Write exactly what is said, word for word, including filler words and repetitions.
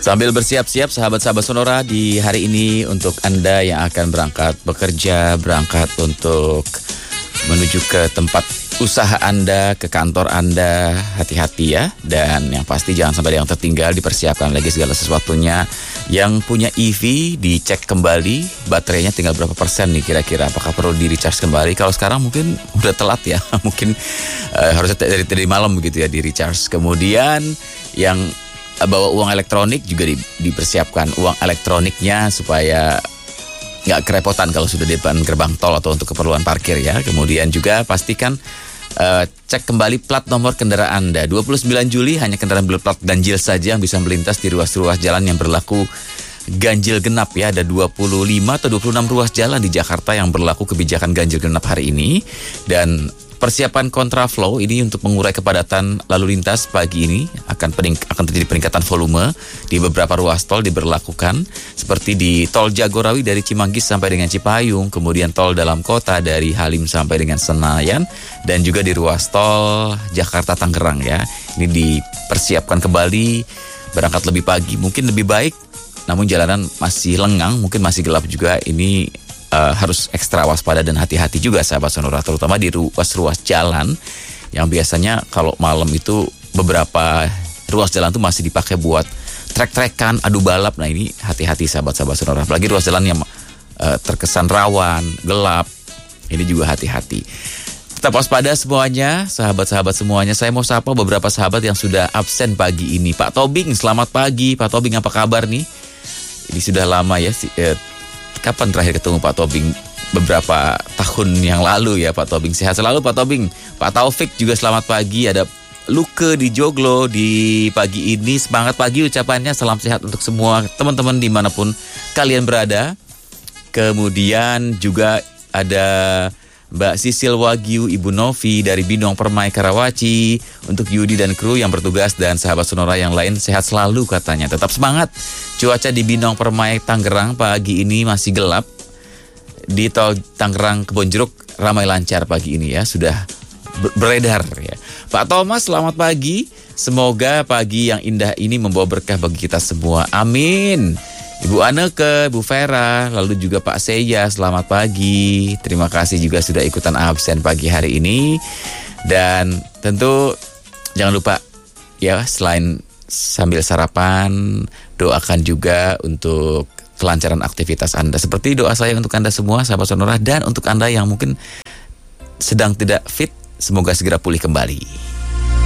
Sambil bersiap-siap sahabat-sahabat Sonora di hari ini untuk Anda yang akan berangkat bekerja, berangkat untuk menuju ke tempat usaha Anda, ke kantor Anda, hati-hati ya. Dan yang pasti jangan sampai ada yang tertinggal, dipersiapkan lagi segala sesuatunya. Yang punya E V dicek kembali, baterainya tinggal berapa persen nih kira-kira, apakah perlu di recharge kembali. Kalau sekarang mungkin udah telat ya, mungkin uh, harusnya dari tadi malam begitu ya di recharge. Kemudian yang bawa uang elektronik juga di, dipersiapkan uang elektroniknya supaya nggak kerepotan kalau sudah di depan gerbang tol atau untuk keperluan parkir ya. Kemudian juga pastikan uh, cek kembali plat nomor kendaraan Anda. dua puluh sembilan Juli hanya kendaraan berplat ganjil saja yang bisa melintas di ruas-ruas jalan yang berlaku ganjil genap ya. Ada dua puluh lima atau dua puluh enam ruas jalan di Jakarta yang berlaku kebijakan ganjil genap hari ini. Dan persiapan kontraflow ini untuk mengurai kepadatan lalu lintas pagi ini akan pening, akan terjadi peningkatan volume di beberapa ruas tol diberlakukan seperti di tol Jagorawi dari Cimanggis sampai dengan Cipayung, kemudian tol dalam kota dari Halim sampai dengan Senayan, dan juga di ruas tol Jakarta Tangerang ya. Ini dipersiapkan kembali berangkat lebih pagi, mungkin lebih baik, namun jalanan masih lengang, mungkin masih gelap juga. Ini Uh, harus ekstra waspada dan hati-hati juga sahabat Sonora, terutama di ruas-ruas jalan yang biasanya kalau malam itu beberapa ruas jalan tuh masih dipakai buat trek-trekan, adu balap. Nah ini hati-hati sahabat-sahabat Sonora, apalagi ruas jalan yang uh, terkesan rawan, gelap, ini juga hati-hati. Tetap waspada semuanya, sahabat-sahabat semuanya. Saya mau sapa beberapa sahabat yang sudah absen pagi ini. Pak Tobing, selamat pagi. Pak Tobing, apa kabar nih? Ini sudah lama ya si, eh, kapan terakhir ketemu Pak Tobing? Beberapa tahun yang lalu ya Pak Tobing. Sehat selalu Pak Tobing. Pak Taufik juga selamat pagi. Ada Luke di Joglo di pagi ini. Semangat pagi ucapannya. Salam sehat untuk semua teman-teman dimanapun kalian berada. Kemudian juga ada Mbak Sisil Wagyu, Ibu Novi dari Binong Permai Karawaci. Untuk Yudi dan kru yang bertugas dan sahabat Sonora yang lain, sehat selalu katanya. Tetap semangat. Cuaca di Binong Permai Tangerang pagi ini masih gelap. Di tol Tangerang Kebonjeruk ramai lancar pagi ini ya, sudah beredar ya. Pak Thomas, selamat pagi. Semoga pagi yang indah ini membawa berkah bagi kita semua. Amin. Ibu Aneke, Bu Vera, lalu juga Pak Seya, selamat pagi. Terima kasih juga sudah ikutan absen pagi hari ini. Dan tentu jangan lupa ya, selain sambil sarapan, doakan juga untuk kelancaran aktivitas Anda. Seperti doa saya untuk Anda semua, sahabat Sonora, dan untuk Anda yang mungkin sedang tidak fit, semoga segera pulih kembali.